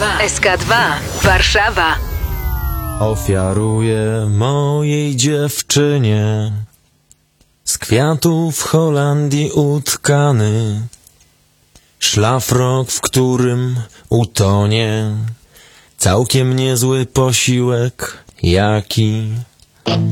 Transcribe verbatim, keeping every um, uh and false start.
dwa. S K dwa. Warszawa. Ofiaruję mojej dziewczynie z kwiatów Holandii utkany szlafrok, w którym utonie całkiem niezły posiłek, jaki